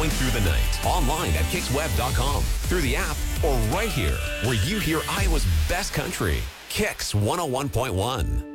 flowing through the night. Online at KixWeb.com, through the app, or right here where you hear Iowa's best country. Kix 101.1.